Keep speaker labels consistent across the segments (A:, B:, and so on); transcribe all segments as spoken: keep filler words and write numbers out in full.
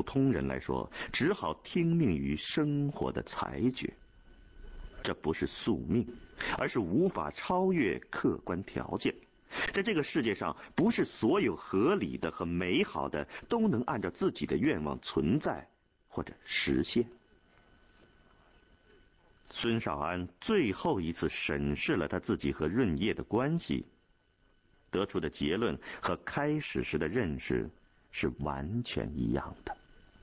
A: 通人来说，只好听命于生活的裁决。这不是宿命，而是无法超越客观条件。在这个世界上，不是所有合理的和美好的都能按照自己的愿望存在或者实现。孙少安最后一次审视了他自己和润叶的关系，得出的结论和开始时的认识是完全一样的。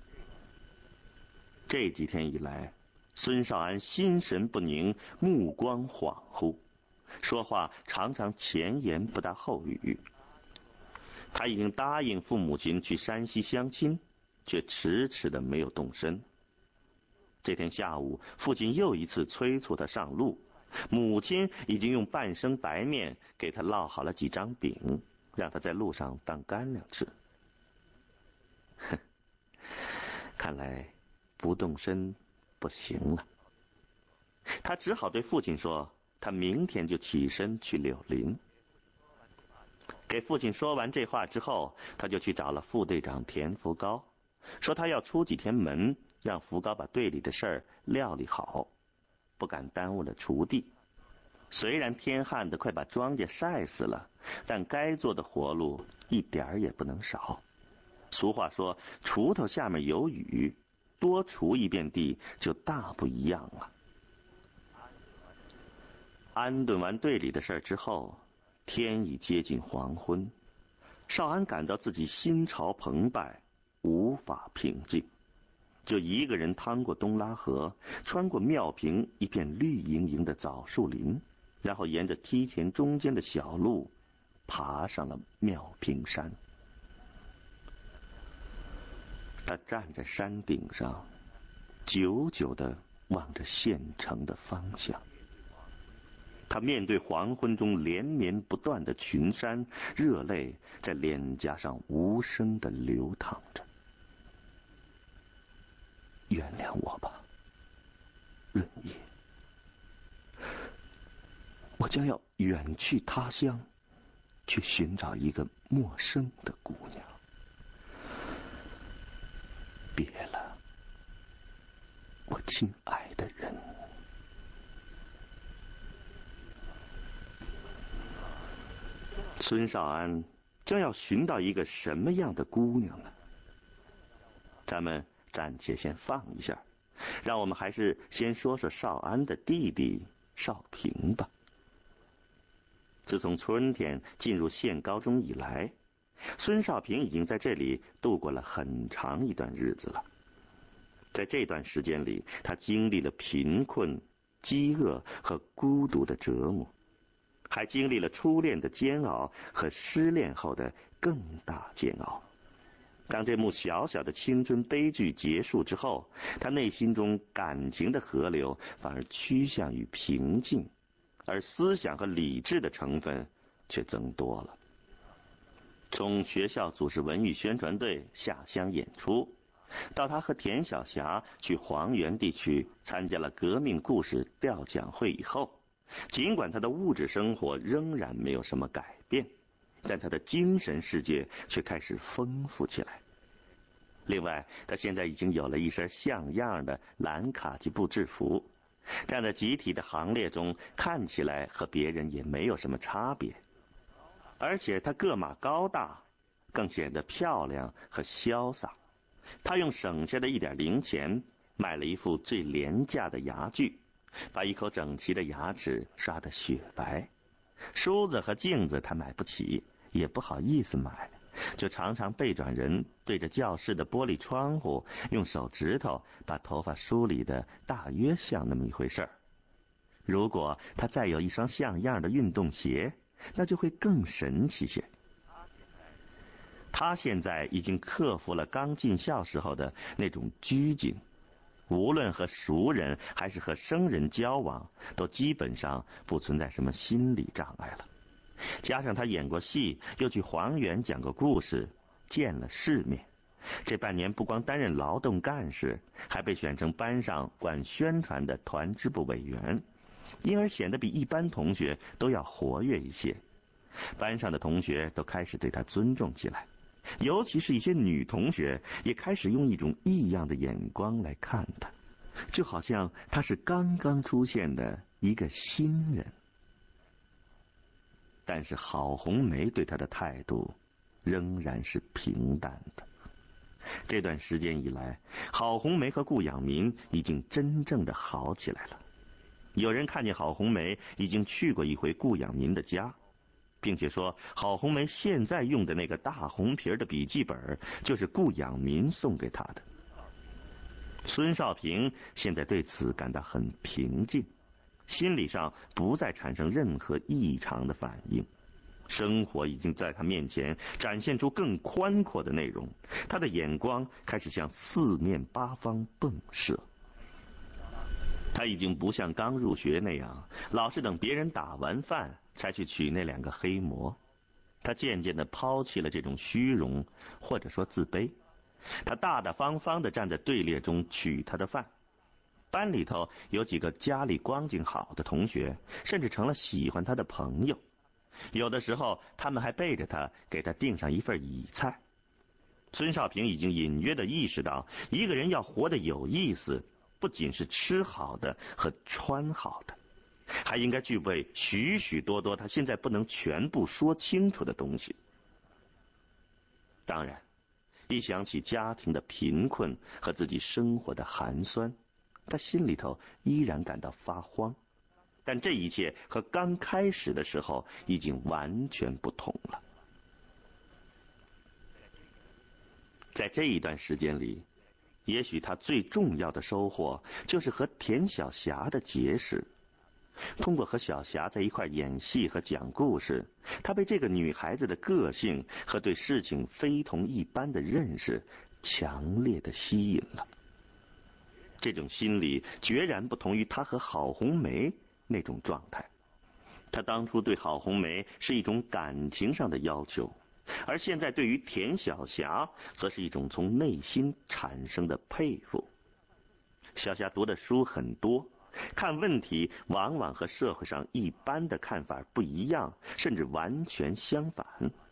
A: 这几天以来，孙少安心神不宁，目光恍惚，说话常常前言不搭后语。他已经答应父母亲去山西相亲，却迟迟的没有动身。这天下午，父亲又一次催促他上路，母亲已经用半生白面给他烙好了几张饼，让他在路上当干粮吃。哼，看来不动身不行了。他只好对父亲说，他明天就起身去柳林。给父亲说完这话之后，他就去找了副队长田福高，说他要出几天门，让福高把队里的事儿料理好，不敢耽误了锄地。虽然天旱得快把庄稼晒死了，但该做的活路一点儿也不能少。俗话说，锄头下面有雨，多锄一遍地就大不一样了。安顿完队里的事之后，天已接近黄昏，少安感到自己心潮澎湃，无法平静，就一个人趟过东拉河，穿过庙坪一片绿莹莹的枣树林，然后沿着梯田中间的小路爬上了庙坪山。他站在山顶上，久久地望着县城的方向。他面对黄昏中连绵不断的群山，热泪在脸颊上无声地流淌着。原谅我吧，润叶，我将要远去他乡，去寻找一个陌生的姑娘。别了，我亲爱的人。孙少安将要寻到一个什么样的姑娘呢？咱们暂且先放一下，让我们还是先说说少安的弟弟少平吧。自从春天进入县高中以来，孙少平已经在这里度过了很长一段日子了。在这段时间里，他经历了贫困、饥饿和孤独的折磨，还经历了初恋的煎熬和失恋后的更大煎熬。当这幕小小的青春悲剧结束之后，他内心中感情的河流反而趋向于平静，而思想和理智的成分却增多了。从学校组织文艺宣传队下乡演出，到他和田晓霞去黄原地区参加了革命故事调讲会以后，尽管他的物质生活仍然没有什么改变，但他的精神世界却开始丰富起来。另外，他现在已经有了一身像样的蓝卡其布制服，站在集体的行列中，看起来和别人也没有什么差别。而且他个马高大，更显得漂亮和潇洒。他用省下的一点零钱买了一副最廉价的牙具，把一口整齐的牙齿刷得雪白。梳子和镜子他买不起，也不好意思买，就常常背转人对着教室的玻璃窗户，用手指头把头发梳理的大约像那么一回事儿。如果他再有一双像样的运动鞋，那就会更神奇些。他现在已经克服了刚进校时候的那种拘谨，无论和熟人还是和生人交往，都基本上不存在什么心理障碍了。加上他演过戏，又去黄原讲过故事，见了世面，这半年不光担任劳动干事，还被选成班上管宣传的团支部委员，因而显得比一般同学都要活跃一些。班上的同学都开始对他尊重起来。 尤其是一些女同学也开始用一种异样的眼光来看他，就好像他是刚刚出现的一个新人。但是郝红梅对他的态度仍然是平淡的。这段时间以来，郝红梅和顾养民已经真正的好起来了。有人看见郝红梅已经去过一回顾养民的家，并且说郝红梅现在用的那个大红皮的笔记本就是顾养民送给她的。孙少平现在对此感到很平静，心理上不再产生任何异常的反应。生活已经在他面前展现出更宽阔的内容，他的眼光开始向四面八方迸射。他已经不像刚入学那样，老是等别人打完饭才去取那两个黑馍。他渐渐地抛弃了这种虚荣，或者说自卑。他大大方方地站在队列中取他的饭。班里头有几个家里光景好的同学，甚至成了喜欢他的朋友。有的时候他们还背着他给他订上一份乙菜。孙少平已经隐约地意识到，一个人要活得有意思，不仅是吃好的和穿好的，还应该具备许许多多他现在不能全部说清楚的东西。当然，一想起家庭的贫困和自己生活的寒酸，他心里头依然感到发慌。但这一切和刚开始的时候已经完全不同了。在这一段时间里，也许他最重要的收获就是和田晓霞的结识。通过和小霞在一块演戏和讲故事，他被这个女孩子的个性和对事情非同一般的认识强烈的吸引了。这种心理决然不同于他和郝红梅那种状态。他当初对郝红梅是一种感情上的要求，而现在对于田晓霞则是一种从内心产生的佩服。小霞读的书很多，看问题往往和社会上一般的看法不一样，甚至完全相反。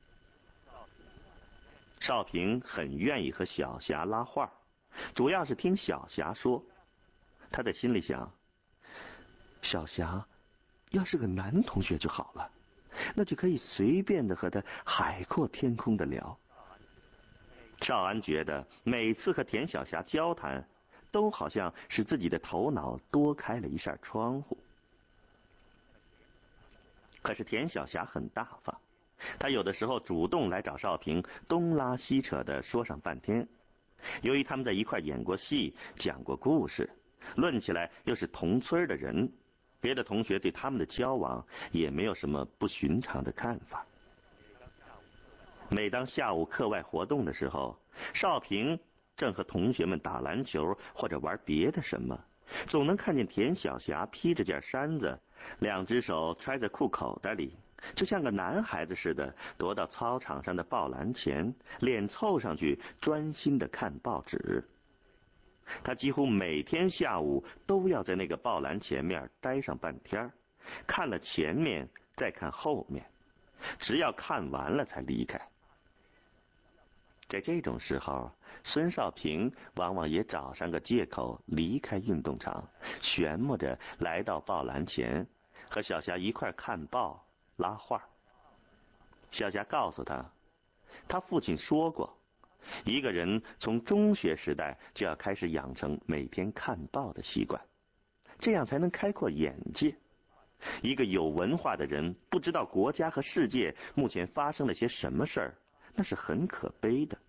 A: 少平很愿意和小霞拉话，主要是听小霞说。他在心里想，小霞要是个男同学就好了，那就可以随便的和他海阔天空的聊。少安觉得每次和田晓霞交谈，都好像使自己的头脑多开了一扇窗户。可是田晓霞很大方，她有的时候主动来找少平，东拉西扯的说上半天。由于他们在一块演过戏，讲过故事，论起来又是同村的人，别的同学对他们的交往也没有什么不寻常的看法。每当下午课外活动的时候，少平正和同学们打篮球或者玩别的什么，总能看见田晓霞披着件衫子，两只手揣在裤口袋里，就像个男孩子似的踱到操场上的报栏前，脸凑上去专心的看报纸。他几乎每天下午都要在那个报栏前面待上半天，看了前面再看后面，只要看完了才离开。在这种时候，孙少平往往也找上个借口离开运动场，旋磨着来到报栏前，和小霞一块看报拉话。小霞告诉他，他父亲说过，一个人从中学时代就要开始养成每天看报的习惯，这样才能开阔眼界。一个有文化的人不知道国家和世界目前发生了些什么事儿，那是很可悲的。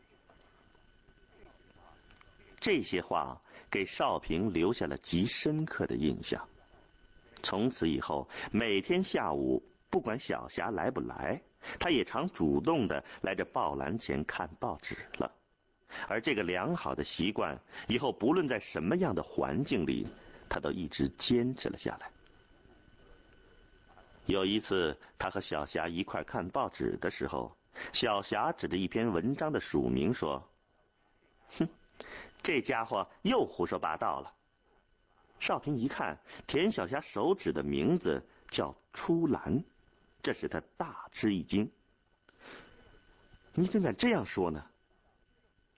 A: 这些话给少平留下了极深刻的印象。从此以后，每天下午不管小霞来不来，他也常主动的来这报栏前看报纸了。而这个良好的习惯，以后不论在什么样的环境里，他都一直坚持了下来。有一次他和小霞一块看报纸的时候，小霞指着一篇文章的署名说，哼，这家伙又胡说八道了。少平一看，田晓霞手指的名字叫初兰，这使他大吃一惊。 你怎敢这样说呢？